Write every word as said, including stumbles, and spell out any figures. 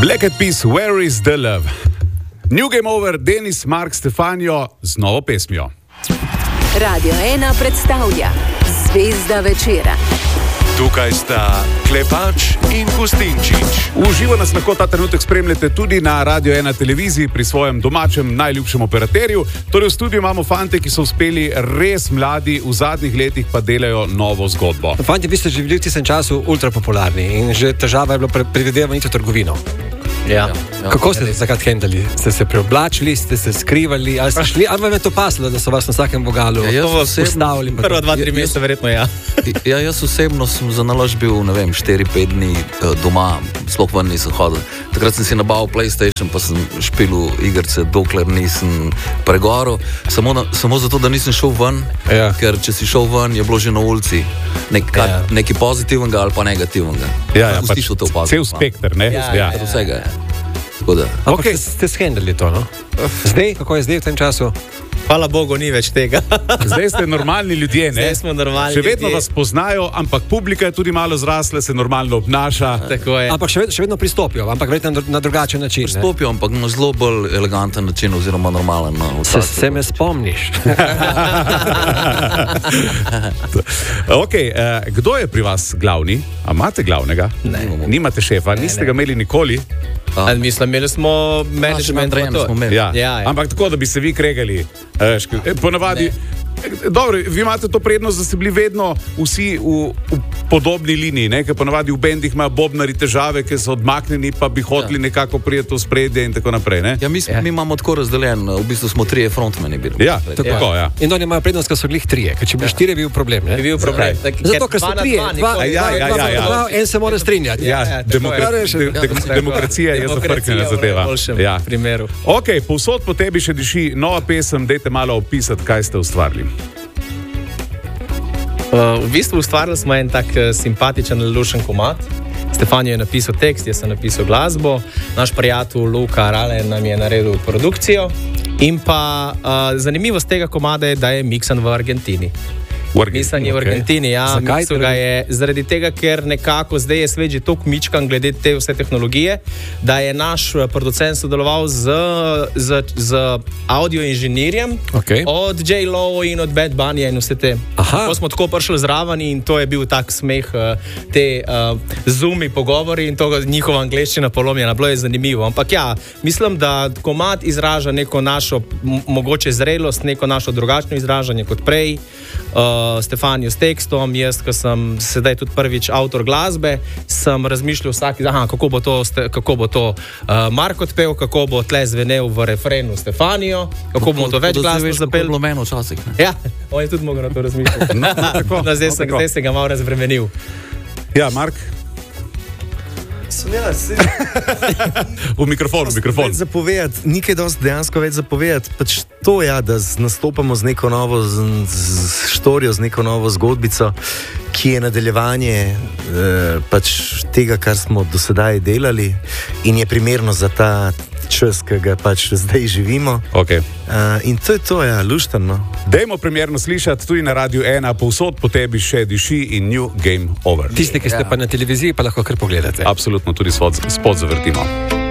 Black Eyed Peas, Where is the Love? New Game Over, Denis, Mark, Stefanijo z novo pesmijo. Radio ena predstavlja Zvezda večera. Tukaj sta Klepač in Gustinčič. Uživo nas lahko ta trenutek spremljate tudi na Radio ena televiziji pri svojem domačem najljubšem operaterju. Torej v studiu imamo fante, ki so uspeli res mladi, v zadnjih letih pa delajo novo zgodbo. Fanti, vi ste že bili v tistem času ultrapopularni in že težava je bilo predvidevati v trgovino. Ja. Ja. Kako ste se takrat hendali? Ste se preoblačili, ste se skrivali, ali ste šli, ali vam je to paslo, da so vas na vsakem vogalu ja, ustavili? Prvo dva, tri meseca verjetno ja. Ja, jaz osebno sem za naložb bil, ne vem, štiri pet dni doma, sploh ven nisem hodil. Takrat sem si nabavil PlayStation, pa sem špilil igrice, dokler nisem pregoril. Samo, na, samo zato, da nisem šel ven, ja. Ker če si šel ven, je bilo že na ulici nek, ja. Nekaj pozitivnega ali pa negativnega. Ja, ja, pač cel spekter, ne? Ja, ja, ja, vsega je. Ampak okay. ste shendali to, no? Zdaj, kako je zdaj v tem času? Hvala Bogu, ni več tega. Zdaj ste normalni ljudje, ne? Zdaj smo normalni ljudje. Še vedno ljudje. Vas poznajo, ampak publika je tudi malo zrasla, se normalno obnaša. Tako je. Ampak še vedno, še vedno pristopijo, ampak verjetno na drugačen način. Pristopijo, ampak na zelo bolj eleganten način oziroma normalen. No, se, se me spomniš. Ok, uh, kdo je pri vas glavni? A imate glavnega? Ne. Nimate šefa, ne, niste ne. ga imeli nikoli? A, mislim, imeli smo management. Ja. Ja, ja. Ampak tako, da bi se vi kregali. Eh, ponavadi, dobro, vi imate to prednost, da ste bili vedno vsi v, v podobni liniji, ne? Ker ponavadi v bendih imajo bobnari težave, ker so odmaknjeni, pa bi hoteli ja. Nekako prijeti v spredje in tako naprej. Ne? Ja, mi, smo, ja. mi imamo tako razdeljen, v bistvu smo trije frontmeni bili. Ja, tako, ja. In oni imajo prednost, ker so glih trije, ker če bi ja. štiri, bi bil problem. Ne? Bi bil problem. Tak, Zato, ker so trije, dva, dva, ja, ja, ja, ja, dva, en se mora strinjati. Ja, ja, demokra de, de, demokracija je zafrknjena zadeva. Ja. Ok, povsod po tebi še diši nova pesem, dajte malo opisati, kaj ste ustvarili. Uh, v bistvu ustvarili smo en tak uh, simpatičen, lušen komad. Stefanijo je napisal tekst, jaz sem napisal glasbo, naš prijatelj Luka Rale nam je naredil produkcijo. In pa uh, zanimivost tega komada je, da je miksan v Argentini. Mislim, je v Argentini, okay. Ja. Zakaj? Ga je zaradi tega, ker nekako zdaj je svet že toliko mičkan glede te vse tehnologije, da je naš producent sodeloval z, z, z audio inženirjem okay. od J-Lo in od Bad Bunny in vse te. Ko smo tako prišli zraven in to je bil tak smeh, te uh, zoomi pogovori in to njihova angleščina polomljena, bilo je zanimivo. Ampak ja, mislim, da komad izraža neko našo mogoče zrelost, neko našo drugačno izražanje kot prej. Uh, Stefanijo s tekstom, jaz, ko sem sedaj tudi prvič avtor glasbe, sem razmišljal vsak, aha, kako bo to, kako bo to uh, Mark odpel, kako bo tle zvenel v refrenu Stefanijo, kako bomo to več glasbe zapeli. To je bilo meni včasih. Ja, on je tudi mogel na to razmišljati. No, tako, no, zdaj, no, sem, zdaj se ga malo razbremenil. Ja, Mark? Ja, se... v mikrofon, v mikrofon. Nikaj dosti dejansko več zapovedati. Pač to je, ja, da nastopamo z neko novo z, z štorijo, z neko novo zgodbico, ki je nadaljevanje eh, pač tega, kar smo do sedaj delali in je primerno za ta čas, ki ga pač zdaj živimo. Okay. Uh, in to je to, ja, luštano. Dajmo primerno slišati tudi na Radio ena, povsod po tebi še diši in New Game Over. Tisti, ki ste ja. pa na televiziji, pa lahko kar pogledate. Absolutno, tudi spod, spod zavrtimo.